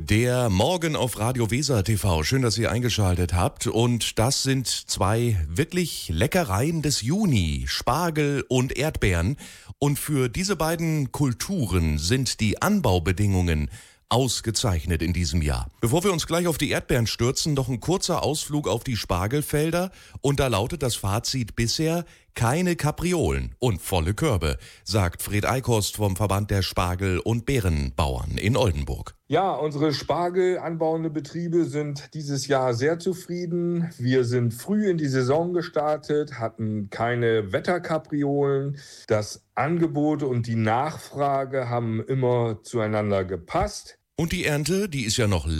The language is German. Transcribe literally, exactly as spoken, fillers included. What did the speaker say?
Der Morgen auf Radio Weser T V. Schön, dass ihr eingeschaltet habt. Und das sind zwei wirklich Leckereien des Juni. Spargel und Erdbeeren. Und für diese beiden Kulturen sind die Anbaubedingungen ausgezeichnet in diesem Jahr. Bevor wir uns gleich auf die Erdbeeren stürzen, noch ein kurzer Ausflug auf die Spargelfelder. Und da lautet das Fazit bisher: keine Kapriolen und volle Körbe, sagt Fred Eickhorst vom Verband der Spargel- und Beerenbauern in Oldenburg. Ja, unsere spargelanbauende Betriebe sind dieses Jahr sehr zufrieden. Wir sind früh in die Saison gestartet, hatten keine Wetterkapriolen. Das Angebot und die Nachfrage haben immer zueinander gepasst. Und die Ernte, die ist ja noch